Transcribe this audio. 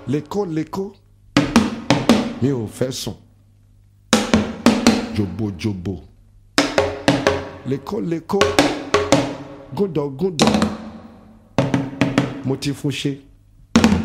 Léko, mi ò fẹ́ sùn. Jobo, léko, gúndọ̀, mo ti fún ṣe.